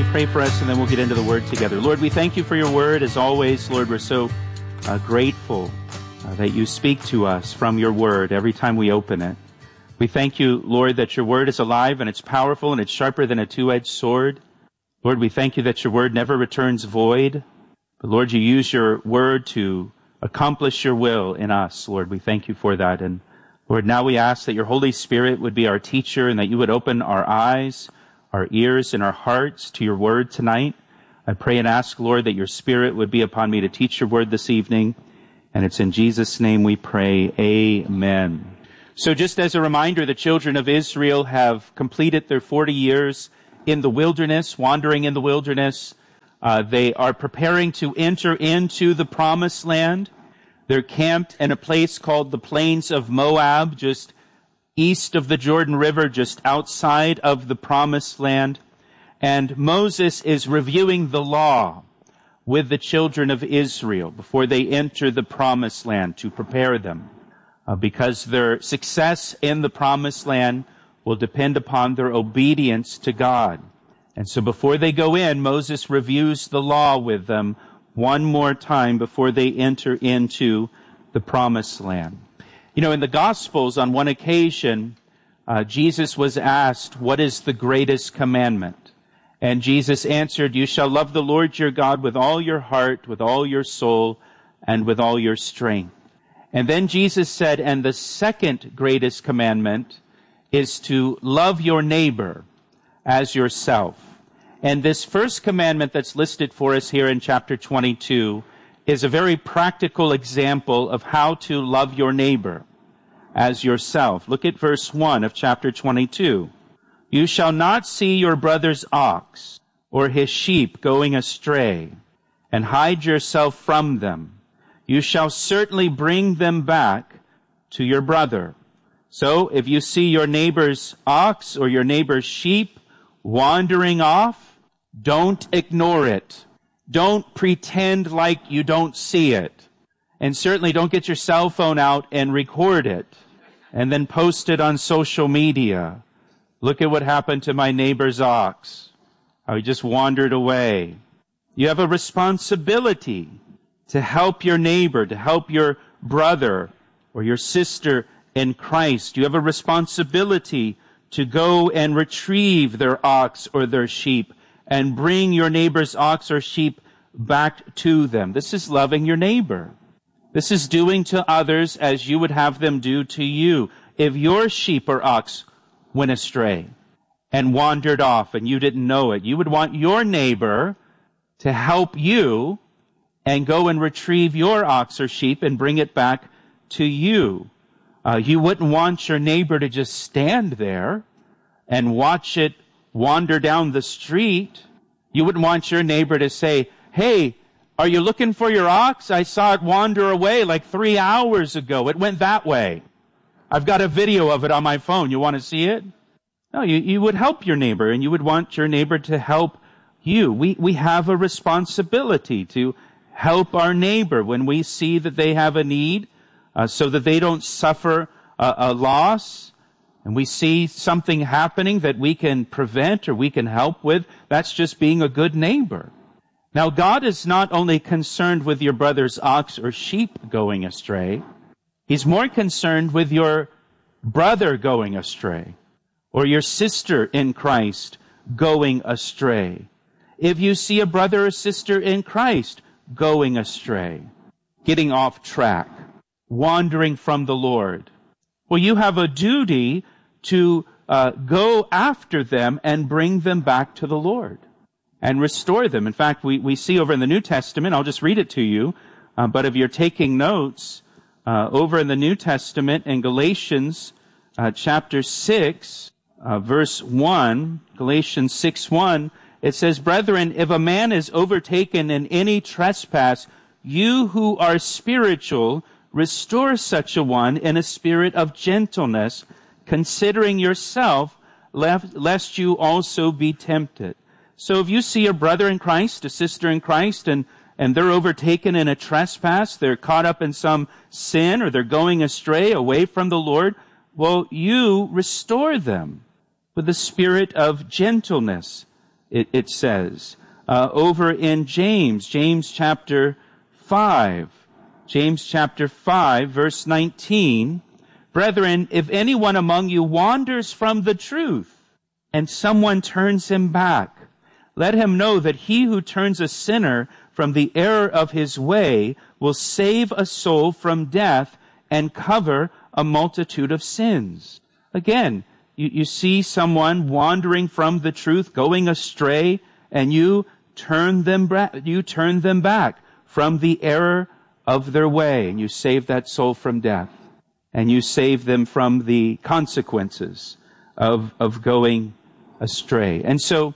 pray for us, and then we'll get into the Word together. Lord, we thank you for your Word. As always, Lord, we're so grateful that you speak to us from your Word every time we open it. We thank you, Lord, that your Word is alive and it's powerful and it's sharper than a two-edged sword. Lord, we thank you that your Word never returns void. But Lord, you use your Word to accomplish your will in us. Lord, we thank you for that. And Lord, now we ask that your Holy Spirit would be our teacher and that you would open our eyes, our ears, and our hearts to your Word tonight. I pray and ask, Lord, that your Spirit would be upon me to teach your Word this evening. And it's in Jesus' name we pray. Amen. So just as a reminder, the children of Israel have completed their 40 years in the wilderness, wandering in the wilderness. They are preparing to enter into the promised land. They're camped in a place called the Plains of Moab, just east of the Jordan River, just outside of the promised land. And Moses is reviewing the law with the children of Israel before they enter the promised land to prepare them. Because their success in the promised land will depend upon their obedience to God. And so before they go in, Moses reviews the law with them one more time before they enter into the promised land. You know, in the Gospels, on one occasion, Jesus was asked, what is the greatest commandment? And Jesus answered, you shall love the Lord your God with all your heart, with all your soul, and with all your strength. And then Jesus said, and the second greatest commandment is to love your neighbor as yourself. And this first commandment that's listed for us here in chapter 22 is a very practical example of how to love your neighbor as yourself. Look at verse 1 of chapter 22. You shall not see your brother's ox or his sheep going astray, and hide yourself from them. You shall certainly bring them back to your brother. So if you see your neighbor's ox or your neighbor's sheep wandering off, don't ignore it. Don't pretend like you don't see it. And certainly don't get your cell phone out and record it and then post it on social media. Look at what happened to my neighbor's ox. How he just wandered away. You have a responsibility to help your neighbor, to help your brother or your sister in Christ. You have a responsibility to go and retrieve their ox or their sheep and bring your neighbor's ox or sheep back to them. This is loving your neighbor. This is doing to others as you would have them do to you. If your sheep or ox went astray and wandered off and you didn't know it, you would want your neighbor to help you and go and retrieve your ox or sheep and bring it back to you. You wouldn't want your neighbor to just stand there and watch it wander down the street. You wouldn't want your neighbor to say, hey, are you looking for your ox? I saw it wander away like 3 hours ago. It went that way. I've got a video of it on my phone. You want to see it? No, you would help your neighbor, and you would want your neighbor to help you. We have a responsibility to help our neighbor when we see that they have a need, so that they don't suffer a loss, and we see something happening that we can prevent or we can help with. That's just being a good neighbor. Now, God is not only concerned with your brother's ox or sheep going astray. He's more concerned with your brother going astray or your sister in Christ going astray. If you see a brother or sister in Christ going astray, getting off track, wandering from the Lord, well, you have a duty to go after them and bring them back to the Lord and restore them. In fact, we see over in the New Testament, I'll just read it to you, but if you're taking notes, over in the New Testament in Galatians chapter 6, verse 1, Galatians 6:1, it says, brethren, if a man is overtaken in any trespass, you who are spiritual, restore such a one in a spirit of gentleness, considering yourself, lest you also be tempted. So if you see a brother in Christ, a sister in Christ, and they're overtaken in a trespass, they're caught up in some sin, or they're going astray away from the Lord, well, you restore them with the spirit of gentleness, it says. Over in James chapter 5, verse 19, brethren, if anyone among you wanders from the truth, and someone turns him back, let him know that he who turns a sinner from the error of his way will save a soul from death and cover a multitude of sins. Again, you see someone wandering from the truth, going astray, and you turn them back from the error of their way, and you save that soul from death, and you save them from the consequences of going astray. And so,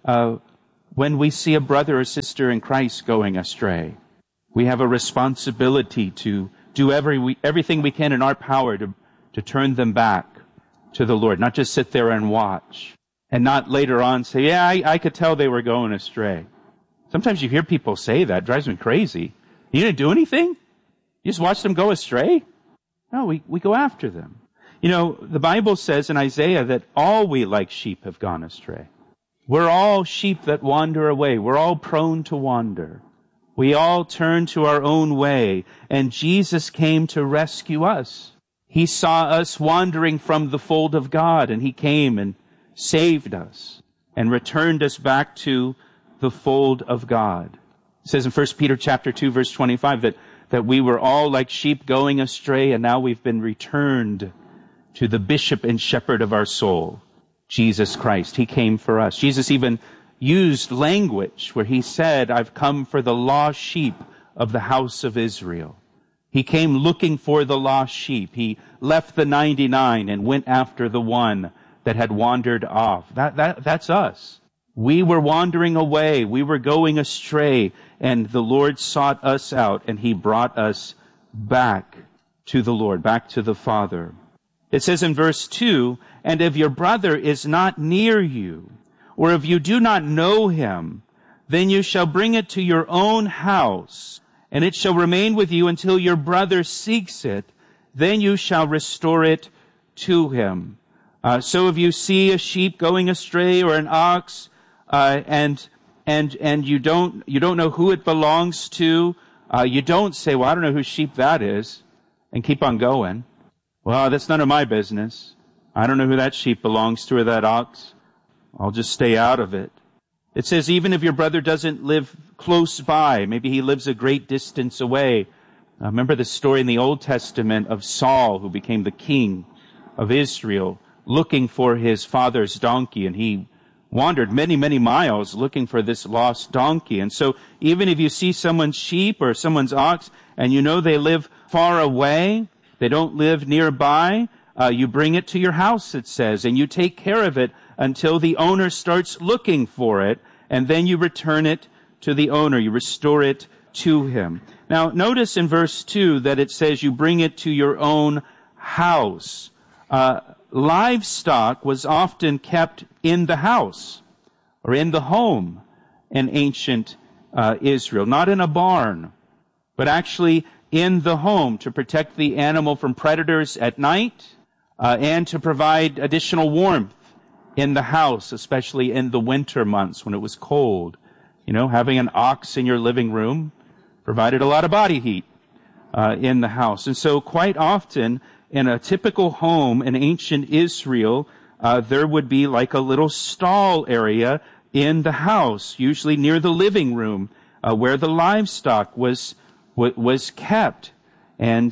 when we see a brother or sister in Christ going astray, we have a responsibility to do everything we can in our power to turn them back to the Lord, not just sit there and watch, and not later on say, yeah, I could tell they were going astray. Sometimes you hear people say that. It drives me crazy. You didn't do anything? You just watched them go astray? No, we go after them. You know, the Bible says in Isaiah that all we like sheep have gone astray. We're all sheep that wander away. We're all prone to wander. We all turn to our own way, and Jesus came to rescue us. He saw us wandering from the fold of God, and He came and saved us and returned us back to the fold of God. It says in 1 Peter chapter 2, verse 25, that we were all like sheep going astray, and now we've been returned to the bishop and shepherd of our soul, Jesus Christ. He came for us. Jesus even used language where He said, I've come for the lost sheep of the house of Israel. He came looking for the lost sheep. He left the 99 and went after the one that had wandered off. That's us. We were wandering away. We were going astray, and the Lord sought us out, and He brought us back to the Lord, back to the Father. It says in verse 2, and if your brother is not near you, or if you do not know him, then you shall bring it to your own house, and it shall remain with you until your brother seeks it. Then you shall restore it to him. So if you see a sheep going astray or an ox, and you don't know who it belongs to, you don't say, well, I don't know whose sheep that is, and keep on going. Well, that's none of my business. I don't know who that sheep belongs to or that ox. I'll just stay out of it. It says even if your brother doesn't live close by, maybe he lives a great distance away. Remember the story in the Old Testament of Saul, who became the king of Israel, looking for his father's donkey, and he wandered many, many miles looking for this lost donkey. And so even if you see someone's sheep or someone's ox, and you know they live far away, they don't live nearby, you bring it to your house, it says, and you take care of it until the owner starts looking for it, and then you return it to the owner. You restore it to him. Now, notice in verse 2 that it says you bring it to your own house. Livestock was often kept in the house or in the home in ancient Israel, not in a barn, but actually in the home to protect the animal from predators at night and to provide additional warmth in the house, especially in the winter months when it was cold. You know, having an ox in your living room provided a lot of body heat in the house. And so quite often in a typical home in ancient Israel, there would be like a little stall area in the house, usually near the living room, where the livestock was kept. And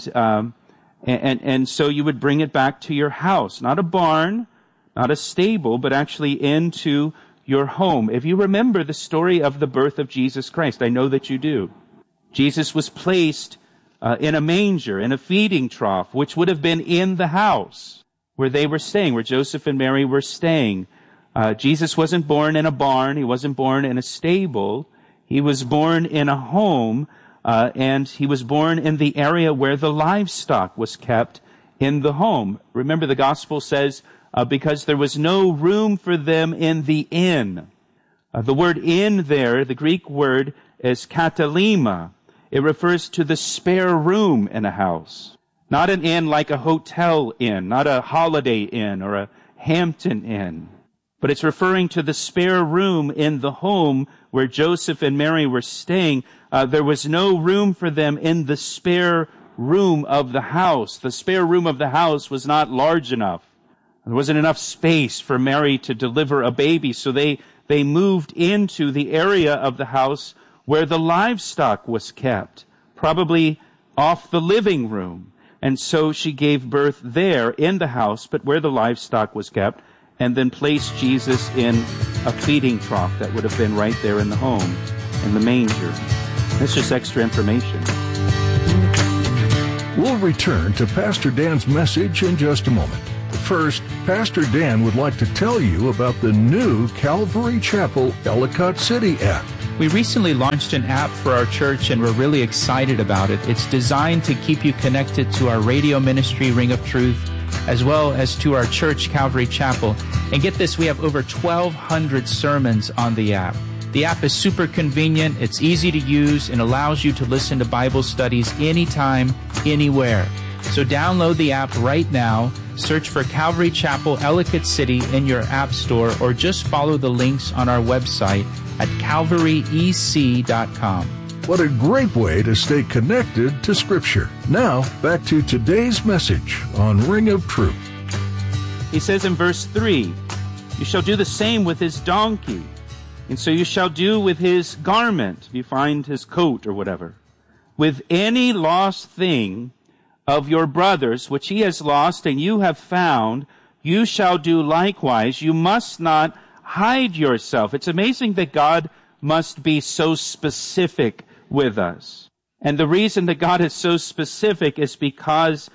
so you would bring it back to your house, not a barn, not a stable, but actually into your home. If you remember the story of the birth of Jesus Christ, I know that you do. Jesus was placed in a manger, in a feeding trough, which would have been in the house where they were staying, where Joseph and Mary were staying. Jesus wasn't born in a barn. He wasn't born in a stable. He was born in a home, and he was born in the area where the livestock was kept in the home. Remember, the gospel says, because there was no room for them in the inn. The word inn there, the Greek word, is katalima. It refers to the spare room in a house. Not an inn like a hotel inn, not a Holiday Inn or a Hampton Inn. but it's referring to the spare room in the home where Joseph and Mary were staying. There was no room for them in the spare room of the house. The spare room of the house was not large enough. There wasn't enough space for Mary to deliver a baby, so they moved into the area of the house where the livestock was kept, probably off the living room. And so she gave birth there in the house, but where the livestock was kept, and then placed Jesus in a feeding trough that would have been right there in the home, in the manger. That's just extra information. We'll return to Pastor Dan's message in just a moment. First, Pastor Dan would like to tell you about the new Calvary Chapel Ellicott City app. We recently launched an app for our church, and we're really excited about it. It's designed to keep you connected to our radio ministry, Ring of Truth, as well as to our church, Calvary Chapel. And get this, we have over 1,200 sermons on the app. The app is super convenient, it's easy to use, and allows you to listen to Bible studies anytime, anywhere. So download the app right now, search for Calvary Chapel Ellicott City in your app store, or just follow the links on our website at calvaryec.com. What a great way to stay connected to Scripture. Now, back to today's message on Ring of Truth. He says in verse 3, you shall do the same with his donkey, and so you shall do with his garment, if you find his coat or whatever. With any lost thing of your brothers, which he has lost and you have found, you shall do likewise. You must not hide yourself. It's amazing that God must be so specific with us. And the reason that God is so specific is because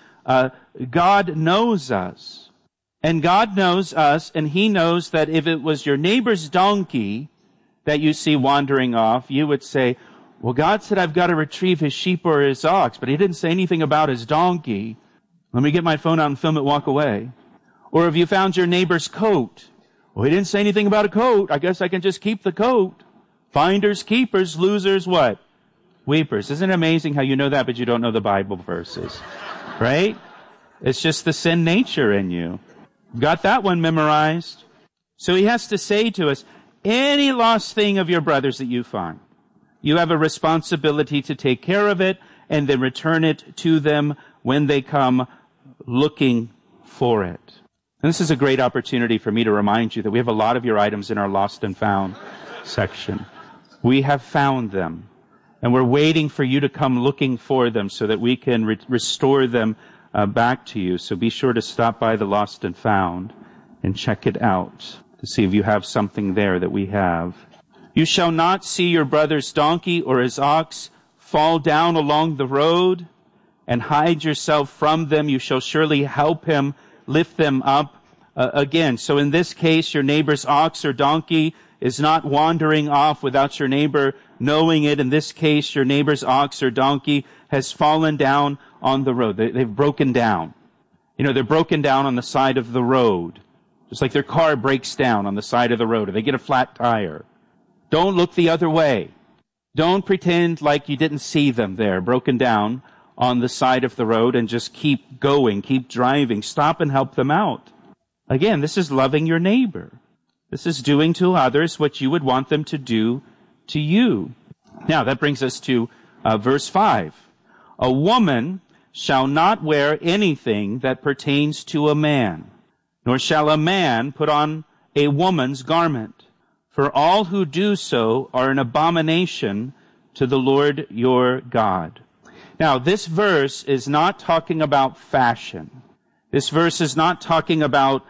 God knows us. And God knows us, and he knows that if it was your neighbor's donkey that you see wandering off, you would say, well, God said I've got to retrieve his sheep or his ox, but he didn't say anything about his donkey. Let me get my phone out and film it, walk away. Or if you found your neighbor's coat, well, he didn't say anything about a coat. I guess I can just keep the coat. Finders, keepers, losers, what? Weepers. Isn't it amazing how you know that, but you don't know the Bible verses? Right? It's just the sin nature in you. Got that one memorized. So he has to say to us, any lost thing of your brothers that you find, you have a responsibility to take care of it and then return it to them when they come looking for it. And this is a great opportunity for me to remind you that we have a lot of your items in our lost and found section. We have found them, and we're waiting for you to come looking for them so that we can restore them back to you. So be sure to stop by the lost and found and check it out to see if you have something there that we have. You shall not see your brother's donkey or his ox fall down along the road and hide yourself from them. You shall surely help him lift them up again. So in this case, your neighbor's ox or donkey is not wandering off without your neighbor knowing it. In this case, your neighbor's ox or donkey has fallen down on the road. They've broken down. You know, they're broken down on the side of the road. Just like their car breaks down on the side of the road or they get a flat tire. Don't look the other way. Don't pretend like you didn't see them there, broken down on the side of the road, and just keep going, keep driving. Stop and help them out. Again, this is loving your neighbor. This is doing to others what you would want them to do to you. Now, that brings us to verse 5. A woman shall not wear anything that pertains to a man, nor shall a man put on a woman's garment. For all who do so are an abomination to the Lord your God. Now, this verse is not talking about fashion. This verse is not talking about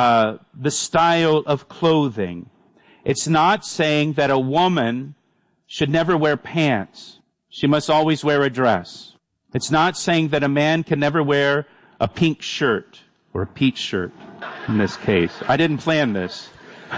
the style of clothing. It's not saying that a woman should never wear pants. She must always wear a dress. It's not saying that a man can never wear a pink shirt or a peach shirt in this case. I didn't plan this.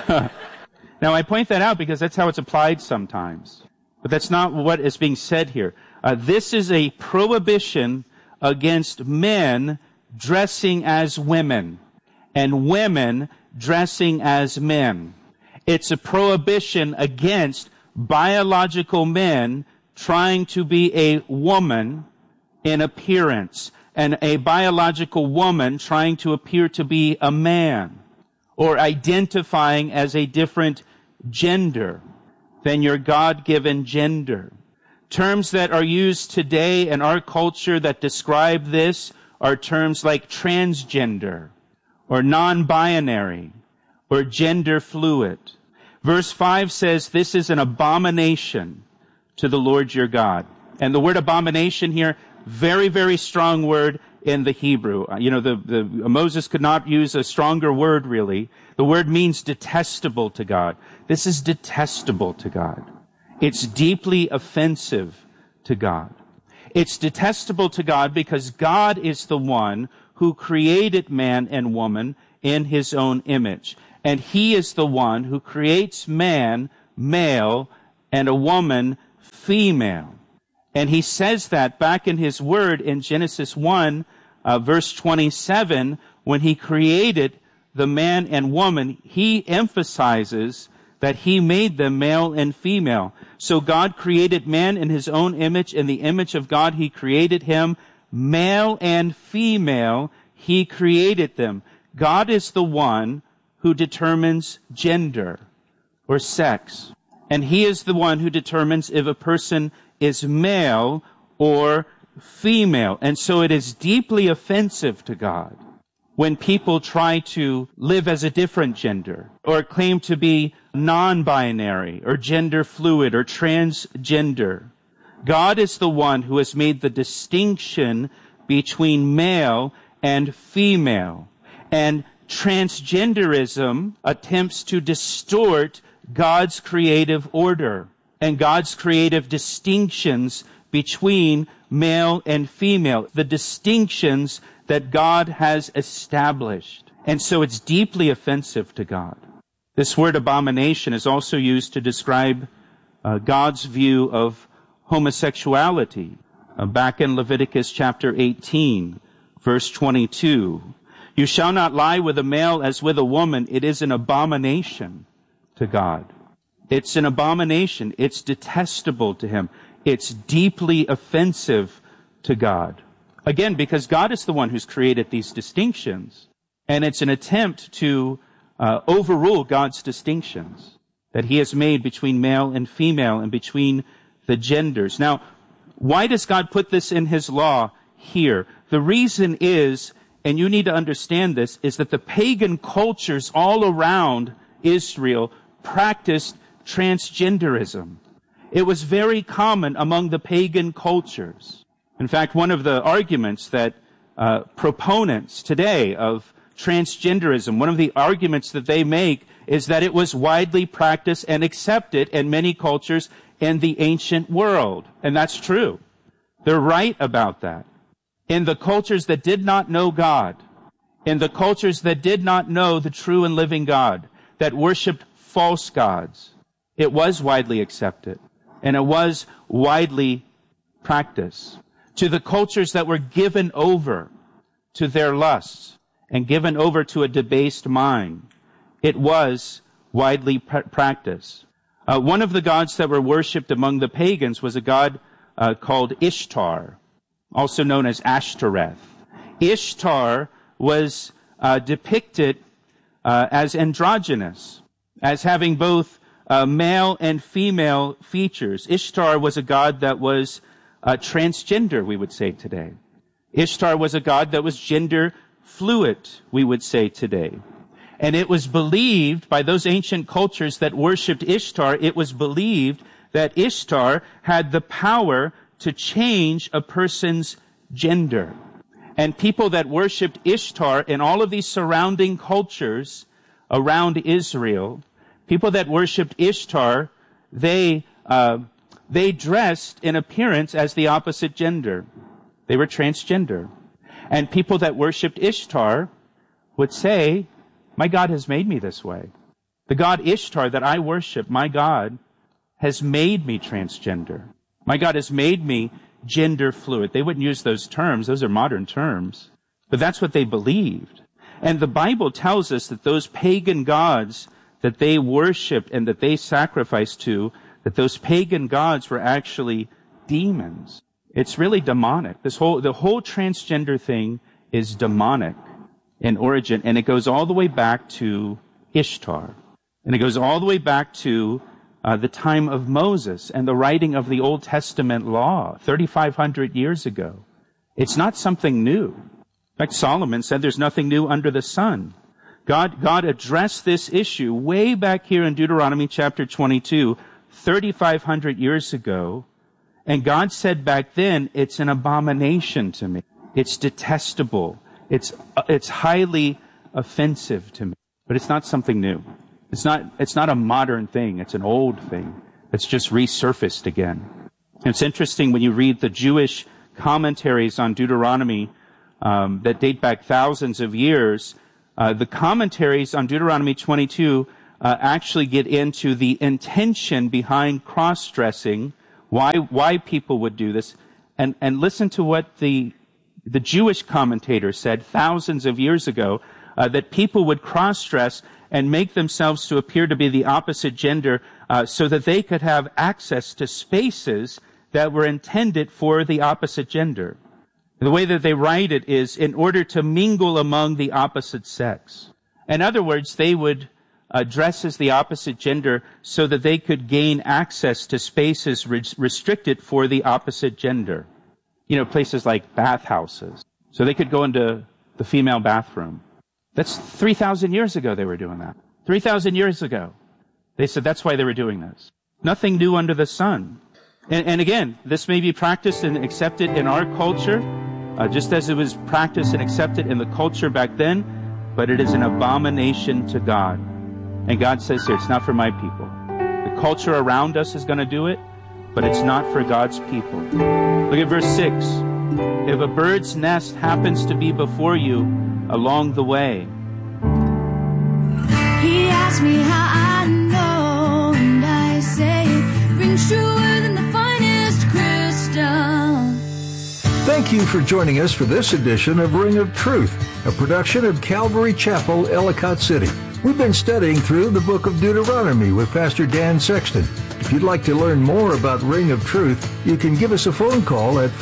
Now, I point that out because that's how it's applied sometimes. But that's not what is being said here. This is a prohibition against men dressing as women and women dressing as men. It's a prohibition against biological men trying to be a woman in appearance and a biological woman trying to appear to be a man, or identifying as a different gender than your God-given gender. Terms that are used today in our culture that describe this are terms like transgender, or non-binary, or gender fluid. Verse 5 says this is an abomination to the Lord your God. And the word abomination here, very, very strong word in the Hebrew. Moses could not use a stronger word, really. The word means detestable to God. This is detestable to God. It's deeply offensive to God. It's detestable to God because God is the one who created man and woman in his own image. And he is the one who creates man, male, and a woman, female. And he says that back in his word in Genesis 1, verse 27, when he created the man and woman, he emphasizes that he made them male and female. So God created man in his own image. In the image of God, he created him. Male and female, he created them. God is the one who determines gender or sex. And he is the one who determines if a person is male or female. And so it is deeply offensive to God when people try to live as a different gender or claim to be non-binary or gender fluid or transgender. God is the one who has made the distinction between male and female. And transgenderism attempts to distort God's creative order and God's creative distinctions between male and female, the distinctions that God has established. And so it's deeply offensive to God. This word abomination is also used to describe God's view of homosexuality. Back in Leviticus chapter 18, verse 22, you shall not lie with a male as with a woman. It is an abomination to God. It's an abomination. It's detestable to him. It's deeply offensive to God. Again, because God is the one who's created these distinctions. And it's an attempt to overrule God's distinctions that he has made between male and female and between the genders. Now, why does God put this in his law here? The reason is, and you need to understand this, is that the pagan cultures all around Israel practiced transgenderism. It was very common among the pagan cultures. In fact, one of the arguments that proponents today of transgenderism, one of the arguments that they make is that it was widely practiced and accepted in many cultures in the ancient world. And that's true. They're right about that. In the cultures that did not know God, in the cultures that did not know the true and living God, that worshiped false gods, it was widely accepted and it was widely practiced. To the cultures that were given over to their lusts and given over to a debased mind, it was widely practiced. One of the gods that were worshipped among the pagans was a god called Ishtar, also known as Ashtoreth. Ishtar was depicted as androgynous, as having both male and female features. Ishtar was a god that was transgender, we would say today. Ishtar was a god that was gender fluid, we would say today. And it was believed by those ancient cultures that worshipped Ishtar, it was believed that Ishtar had the power to change a person's gender. And people that worshipped Ishtar in all of these surrounding cultures around Israel, people that worshipped Ishtar, they dressed in appearance as the opposite gender. They were transgender. And people that worshipped Ishtar would say, my God has made me this way. The God Ishtar that I worship, my God, has made me transgender. My God has made me gender fluid. They wouldn't use those terms. Those are modern terms. But that's what they believed. And the Bible tells us that those pagan gods that they worshipped and that they sacrificed to, that those pagan gods were actually demons. It's really demonic. The whole transgender thing is demonic in origin, and it goes all the way back to Ishtar. And it goes all the way back to the time of Moses and the writing of the Old Testament law 3,500 years ago. It's not something new. In fact, Solomon said there's nothing new under the sun. God addressed this issue way back here in Deuteronomy chapter 22, 3,500 years ago. And God said back then, it's an abomination to me. It's detestable. It's highly offensive to me. But it's not something new. It's not a modern thing. It's an old thing. It's just resurfaced again. And it's interesting when you read the Jewish commentaries on Deuteronomy that date back thousands of years. The commentaries on Deuteronomy 22 actually get into the intention behind cross-dressing, why people would do this, and listen to what the Jewish commentator said thousands of years ago, that people would cross-dress and make themselves to appear to be the opposite gender so that they could have access to spaces that were intended for the opposite gender. The way that they write it is in order to mingle among the opposite sex. In other words, they would dress as the opposite gender so that they could gain access to spaces restricted for the opposite gender. Places like bathhouses. So they could go into the female bathroom. That's 3,000 years ago they were doing that. 3,000 years ago. They said that's why they were doing this. Nothing new under the sun. And again, this may be practiced and accepted in our culture, just as it was practiced and accepted in the culture back then, but it is an abomination to God. And God says here, it's not for my people. The culture around us is going to do it, but it's not for God's people. Look at verse 6. If a bird's nest happens to be before you along the way. He asked me how I know, and I say it rings truer than the finest crystal. Thank you for joining us for this edition of Ring of Truth, a production of Calvary Chapel, Ellicott City. We've been studying through the book of Deuteronomy with Pastor Dan Sexton. If you'd like to learn more about Ring of Truth, you can give us a phone call at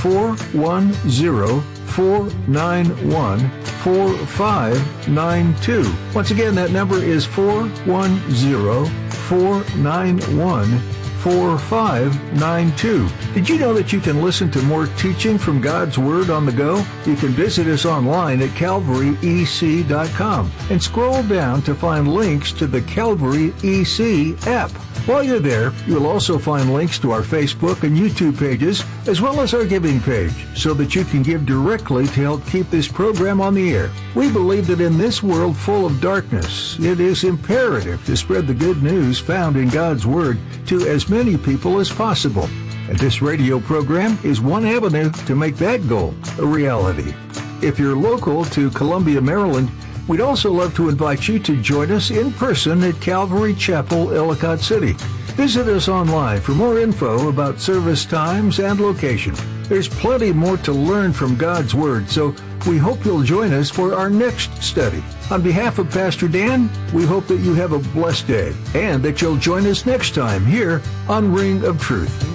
410-491-4592. Once again, that number is 410-491-4592. Did you know that you can listen to more teaching from God's Word on the go? You can visit us online at calvaryec.com and scroll down to find links to the Calvary EC app. While you're there, you'll also find links to our Facebook and YouTube pages, as well as our giving page, so that you can give directly to help keep this program on the air. We believe that in this world full of darkness, it is imperative to spread the good news found in God's Word to as many people as possible. And this radio program is one avenue to make that goal a reality. If you're local to Columbia, Maryland, we'd also love to invite you to join us in person at Calvary Chapel, Ellicott City. Visit us online for more info about service times and location. There's plenty more to learn from God's Word, so we hope you'll join us for our next study. On behalf of Pastor Dan, we hope that you have a blessed day and that you'll join us next time here on Ring of Truth.